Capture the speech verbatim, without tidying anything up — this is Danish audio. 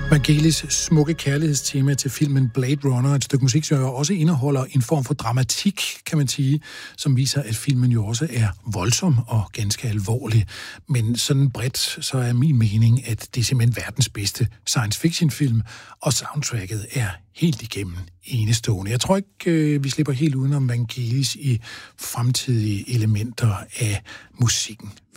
Vangelis smukke kærlighedstema til filmen Blade Runner, et stykke musik, som også indeholder en form for dramatik, kan man sige, som viser, at filmen jo også er voldsom og ganske alvorlig. Men sådan bredt, så er min mening, at det er simpelthen verdens bedste science fiction film, og soundtracket er helt igennem enestående. Jeg tror ikke, vi slipper helt udenom Vangelis i fremtidige elementer af musikken.